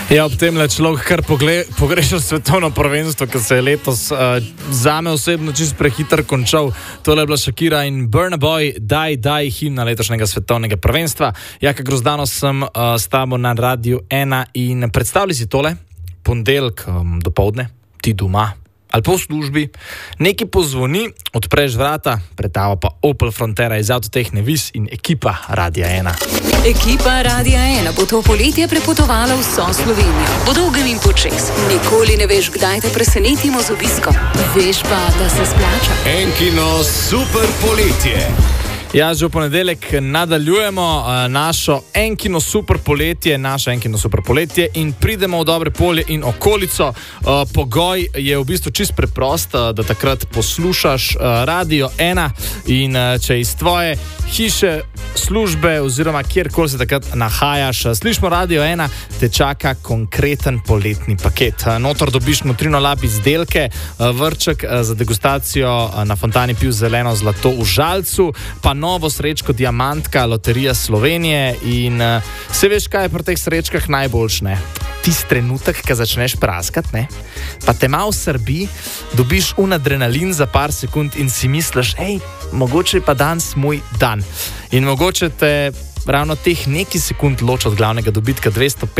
Ja, ob tem le človek kar pogrešal svetovno prvenstvo, ki se je letos zame osebno čisto prehitro končal. Tole je bila Shakira in Burna Boy, daj himna letošnjega svetovnega prvenstva. Jaka Grozdano sem s tabo na Radiu 1 in predstavljaj si tole, ponedeljek dopoldne, ti doma ali pa v službi, neki pozvoni, odpreš vrata, pred tabo pa Opel Frontera iz Avtotehne Vis in ekipa Radia 1. Ekipa Radia 1 bo to poletje prepotovala vso Slovenijo. Po dolgem in počez. Nikoli ne veš, kdaj te presenetimo z obiskom. Veš pa, da se splača. Enkino super poletje. Ja, že v ponedeljek nadaljujemo naše Enkino super poletje in pridemo v Dobre Polje in okolico. Pogoj je v bistvu čist preprost, da takrat poslušaš Radio 1 in če iz tvoje hiše, službe oziroma kjerkoli se takrat nahajaš, slišimo Radio 1, te čaka konkreten poletni paket. Notor dobiš nutrino lab izdelke, vrček za degustacijo na fontani Piv zeleno zlato v Žalcu, pa novo srečko Diamantka, Loterija Slovenije in se veš, kaj je pri teh srečkah najboljš, ne? Tisti trenutek, ko začneš praskat, ne? Pa te malo srbi, dobiš adrenalin za par sekund in si misliš, mogoče je pa danes moj dan. In mogoče te ravno teh nekaj sekund loči od glavnega dobitka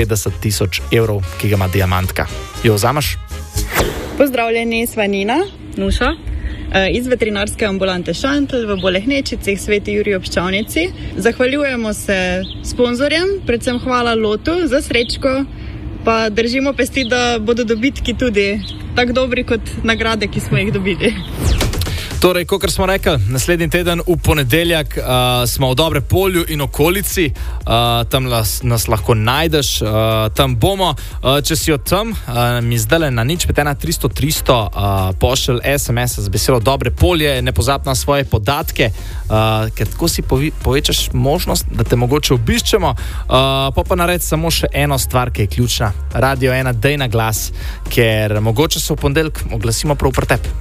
250 000 evrov, ki ga ima Diamantka. Jo vzameš? Pozdravljeni, sva Nina, Nuša, iz veterinarske ambulante Šantl v Bolehnečicih, Sveti Jurij ob Ščavnici. Zahvaljujemo se sponzorjem, predvsem hvala Lotu za srečko, pa držimo pesti, da bodo dobitki tudi tako dobri kot nagrade, ki smo jih dobili. Torej, kakor smo rekli, naslednji teden v ponedeljek smo v Dobre Polju in okolici, tam nas lahko najdeš, tam bomo. Če si od tam, mi zdaj na 051 300 pošelj SMS z besedo Dobre Polje, ne pozabi na svoje podatke, ker tako si povečaš možnost, da te mogoče obiščemo. Pa naredi samo še eno stvar, ki je ključna. Radio 1, dej na glas, ker mogoče se v ponedeljek oglasimo prav pri tebi.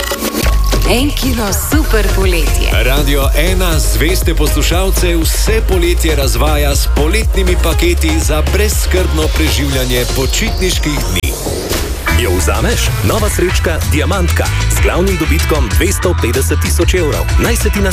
Enkino super poletje. Radio 1 zveste poslušalce vse poletje razvaja s poletnimi paketi za brezskrbno preživljanje počitniških dni. Jo vzameš? Nova srečka Diamantka z glavnim dobitkom 250 000 evrov. Naj se ti